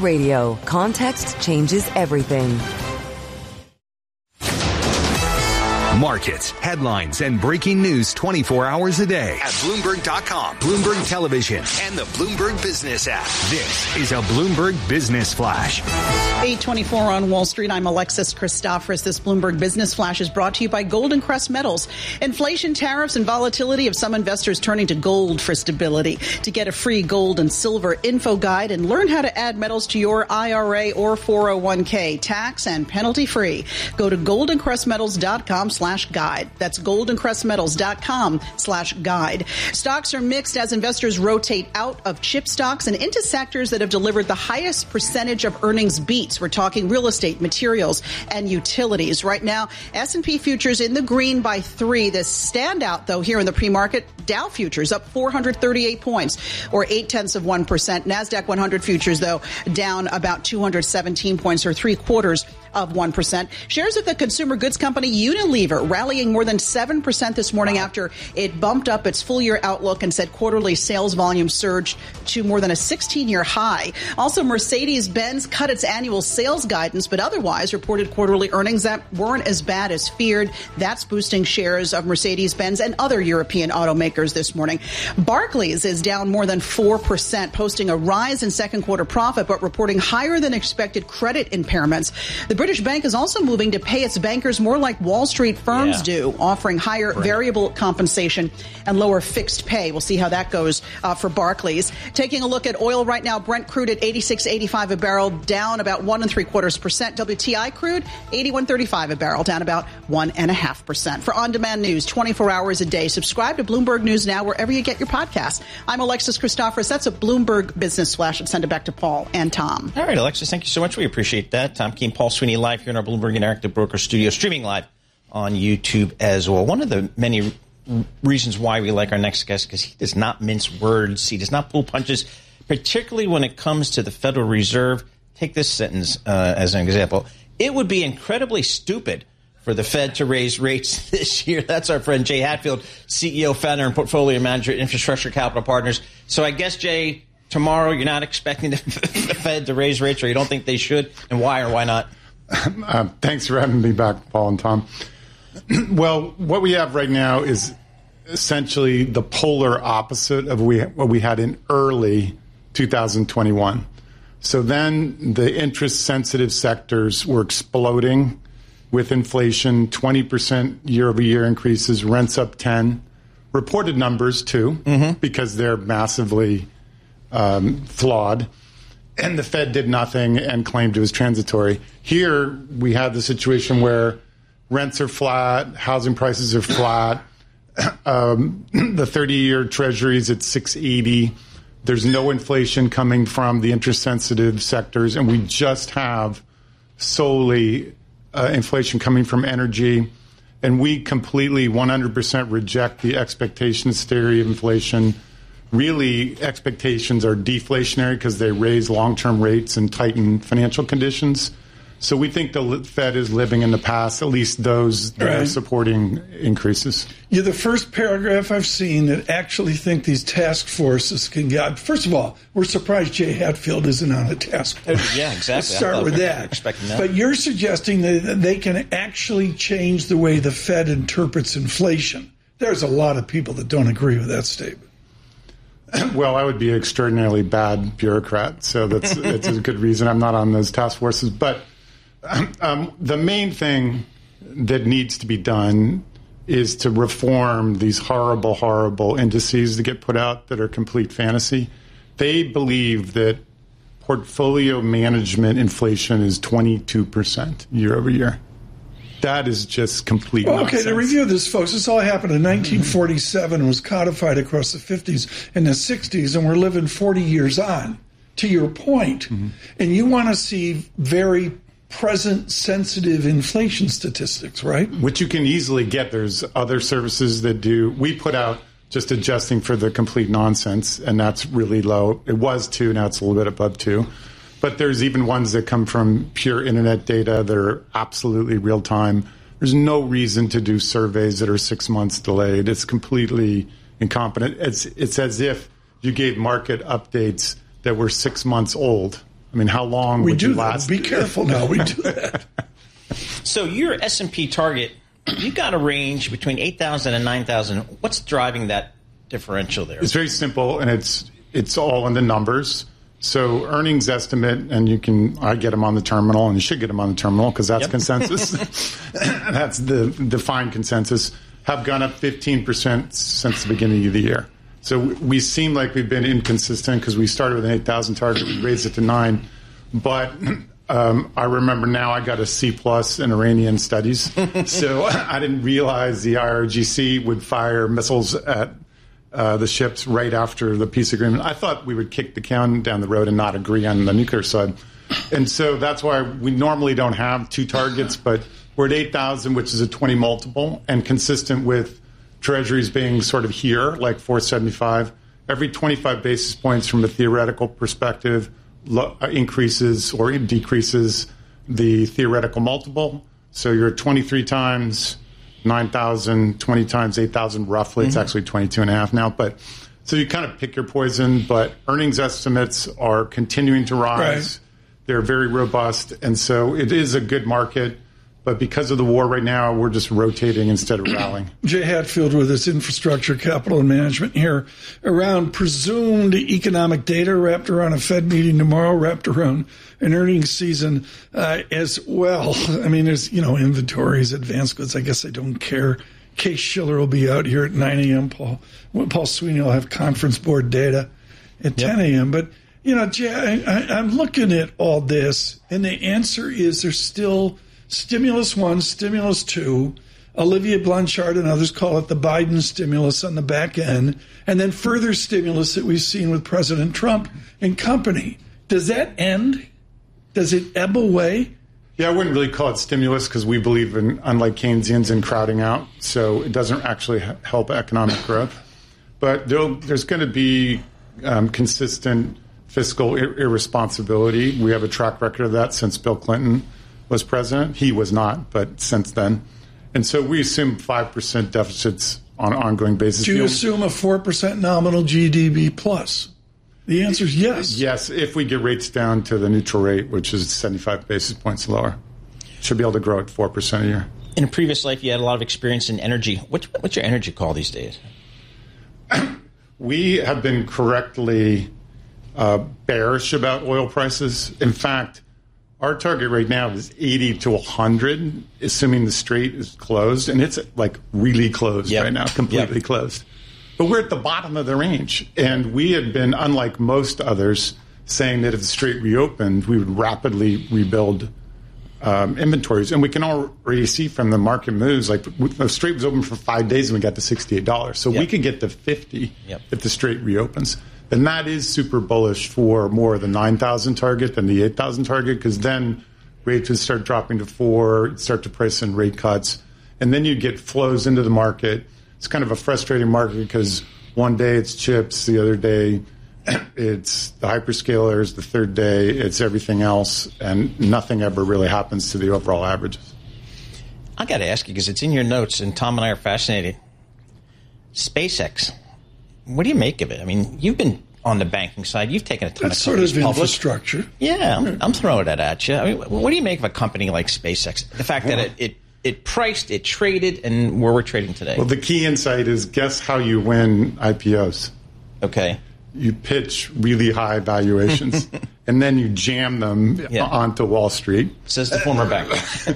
Radio. Context changes everything. Markets, headlines, and breaking news 24 hours a day at Bloomberg.com, Bloomberg Television, and the Bloomberg Business app. This is a Bloomberg Business Flash. 8:24 on Wall Street. I'm Alexis Christoforous. This Bloomberg Business Flash is brought to you by Golden Crest Metals. Inflation, tariffs, and volatility have some investors turning to gold for stability. To get a free gold and silver info guide and learn how to add metals to your IRA or 401k, tax and penalty free, go to goldencrestmetals.com/guide. That's goldencrestmetals.com/guide. Stocks are mixed as investors rotate out of chip stocks and into sectors that have delivered the highest percentage of earnings beats. We're talking real estate, materials, and utilities. Right now, S&P futures in the green by 3. The standout, though, here in the pre-market, Dow futures up 438 points, or 0.8%. NASDAQ 100 futures, though, down about 217 points, or 0.75%. Shares of the consumer goods company Unilever rallying more than 7% this morning after it bumped up its full-year outlook and said quarterly sales volume surged to more than a 16-year high. Also, Mercedes-Benz cut its annual sales guidance, but otherwise reported quarterly earnings that weren't as bad as feared. That's boosting shares of Mercedes-Benz and other European automakers this morning. Barclays is down more than 4%, posting a rise in second quarter profit, but reporting higher than expected credit impairments. The British bank is also moving to pay its bankers more like Wall Street firms do, offering higher variable compensation and lower fixed pay. We'll see how that goes for Barclays. Taking a look at oil right now, Brent crude at $86.85 a barrel, down about 1.75%. WTI crude, $81.35 a barrel, down about 1.5%. For on-demand news, 24 hours a day, subscribe to Bloomberg News Now wherever you get your podcasts. I'm Alexis Christoforous. That's a Bloomberg Business Flash. I'll send it back to Paul and Tom. All right, Alexis, thank you so much. We appreciate that. Tom Keene, Paul Sweeney live here in our Bloomberg Interactive Broker studio, streaming live on YouTube as well. One of the many reasons why we like our next guest, because he does not mince words. He does not pull punches, particularly when it comes to the Federal Reserve. Take this sentence as an example. It would be incredibly stupid for the Fed to raise rates this year. That's our friend Jay Hatfield, CEO, founder, and portfolio manager at Infrastructure Capital Partners. So I guess, Jay, tomorrow you're not expecting the Fed to raise rates, or you don't think they should, and why or why not? Thanks for having me back, Paul and Tom. Well, what we have right now is essentially the polar opposite of what we had in early 2021. So then the interest-sensitive sectors were exploding with inflation, 20% year-over-year increases, rents up 10%. Reported numbers, too, because they're massively flawed. And the Fed did nothing and claimed it was transitory. Here, we have the situation where rents are flat, housing prices are flat, the 30-year Treasury's at 680. There's no inflation coming from the interest-sensitive sectors, and we just have solely inflation coming from energy. And we completely 100% reject the expectations theory of inflation. Really, expectations are deflationary because they raise long-term rates and tighten financial conditions. So we think the Fed is living in the past, at least those that are supporting increases. You're the first paragraph I've seen that actually think these task forces can get. First of all, we're surprised Jay Hatfield isn't on a task force. Yeah, exactly. Let's start with that. But you're suggesting that they can actually change the way the Fed interprets inflation. There's a lot of people that don't agree with that statement. Well, I would be an extraordinarily bad bureaucrat, so that's a good reason I'm not on those task forces. But the main thing that needs to be done is to reform these horrible, horrible indices that get put out that are complete fantasy. They believe that portfolio management inflation is 22% year over year. That is just complete nonsense. Okay, to review this, folks, this all happened in 1947 and was codified across the 50s and the 60s, and we're living 40 years on, to your point. And you want to see very present sensitive inflation statistics, right? Which you can easily get. There's other services that do. We put out just adjusting for the complete nonsense, and that's really low. It was 2, now it's a little bit above 2. But there's even ones that come from pure internet data that are absolutely real time. There's no reason to do surveys that are 6 months delayed. It's completely incompetent. It's as if you gave market updates that were 6 months old. I mean, how long would you last? Be careful now. We do that. So your S&P target, you got a range between 8,000 and 9,000. What's driving that differential there? It's very simple, and it's all in the numbers. So earnings estimate, and I get them on the terminal, and you should get them on the terminal because that's consensus. That's the defined consensus, have gone up 15% since the beginning of the year. So we seem like we've been inconsistent because we started with an 8,000 target, we raised it to 9. But I remember now I got a C+ in Iranian studies. So I didn't realize the IRGC would fire missiles at the ships right after the peace agreement. I thought we would kick the can down the road and not agree on the nuclear side. And so that's why we normally don't have 2 targets, but we're at 8,000, which is a 20 multiple, and consistent with Treasuries being sort of here, like 475. Every 25 basis points from a theoretical perspective increases or decreases the theoretical multiple. So you're at 23 times 9,000, 20 times 8,000 roughly. It's actually 22.5 now. But so you kind of pick your poison, but earnings estimates are continuing to rise. Right. They're very robust. And so it is a good market. But because of the war right now, we're just rotating instead of rallying. Jay Hatfield with us, Infrastructure, Capital, and Management here around presumed economic data wrapped around a Fed meeting tomorrow, wrapped around an earnings season as well. I mean, there's, inventories, advanced goods. I guess I don't care. Case Shiller will be out here at 9 a.m. Paul Sweeney will have conference board data at 10 a.m. But, Jay, I'm looking at all this, and the answer is there's still Stimulus 1, Stimulus 2, Olivia Blanchard and others call it the Biden stimulus on the back end, and then further stimulus that we've seen with President Trump and company. Does that end? Does it ebb away? Yeah, I wouldn't really call it stimulus because we believe in, unlike Keynesians, in crowding out. So it doesn't actually help economic growth. But there's going to be consistent fiscal irresponsibility. We have a track record of that since Bill Clinton was president. He was not, but since then. And so we assume 5% deficits on an ongoing basis. Do you assume a 4% nominal GDP plus? The answer is yes. Yes, if we get rates down to the neutral rate, which is 75 basis points lower. Should be able to grow at 4% a year. In a previous life, you had a lot of experience in energy. What's your energy call these days? We have been correctly bearish about oil prices. In fact, our target right now is 80 to 100, assuming the Strait is closed. And it's like really closed right now, completely closed. But we're at the bottom of the range. And we had been, unlike most others, saying that if the Strait reopened, we would rapidly rebuild inventories. And we can already see from the market moves, like the Strait was open for 5 days and we got to $68. So we could get to 50 if the Strait reopens. And that is super bullish for more of the 9,000 target than the 8,000 target, because then rates would start dropping to 4, start to price in rate cuts, and then you get flows into the market. It's kind of a frustrating market because one day it's chips, the other day it's the hyperscalers, the third day it's everything else, and nothing ever really happens to the overall averages. I got to ask you, because it's in your notes, and Tom and I are fascinated. SpaceX. What do you make of it? I mean, you've been on the banking side. You've taken a ton of companies public. Infrastructure. Yeah, I'm throwing that at you. I mean, what do you make of a company like SpaceX? The fact that it priced, it traded, and where we're trading today. Well, the key insight is guess how you win IPOs. Okay. You pitch really high valuations, and then you jam them onto Wall Street. Says the former banker.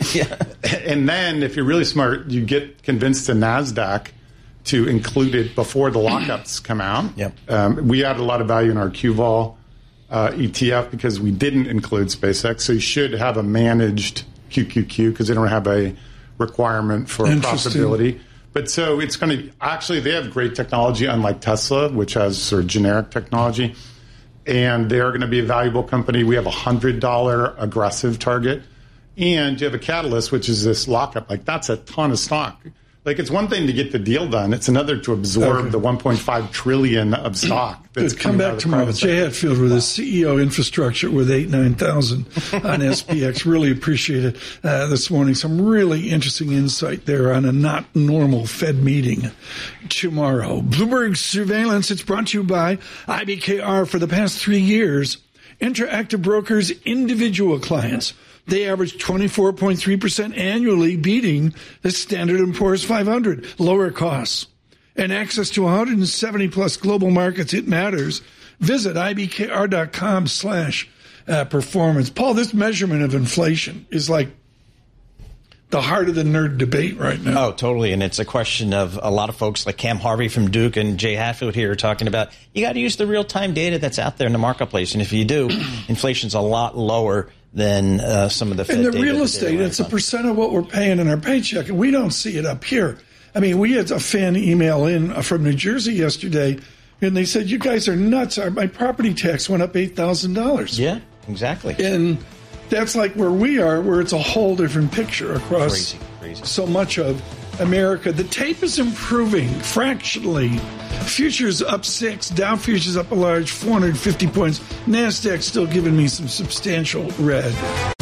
And then, if you're really smart, you get convinced the NASDAQ to include it before the lockups come out. We added a lot of value in our QVol ETF because we didn't include SpaceX. So you should have a managed QQQ because they don't have a requirement for profitability. But so it's going to actually, they have great technology, unlike Tesla, which has sort of generic technology. And they are going to be a valuable company. We have a $100 aggressive target. And you have a catalyst, which is this lockup. Like, that's a ton of stock. Like, it's one thing to get the deal done. It's another to absorb the $1.5 trillion of stock. That's come back tomorrow. Jay Hatfield with his CEO Infrastructure with 8,000 on SPX. Really appreciate it this morning. Some really interesting insight there on a not normal Fed meeting tomorrow. Bloomberg Surveillance, it's brought to you by IBKR. For the past 3 years, Interactive Brokers individual clients. They average 24.3% annually, beating the Standard & Poor's 500. Lower costs and access to 170-plus global markets. It matters. Visit ibkr.com/performance. Paul, this measurement of inflation is like the heart of the nerd debate right now. Oh, totally. And it's a question of a lot of folks like Cam Harvey from Duke and Jay Hatfield here are talking about you got to use the real-time data that's out there in the marketplace. And if you do, inflation's a lot lower than some of the Fed data. And the real estate, it's a percent of what we're paying in our paycheck, and we don't see it up here. I mean, we had a fan email in from New Jersey yesterday, and they said, you guys are nuts. My property tax went up $8,000. Yeah, exactly. And that's like where we are, where it's a whole different picture across crazy. So much of America. The tape is improving fractionally. Futures up 6, Dow futures up a large 450 points. NASDAQ still giving me some substantial red.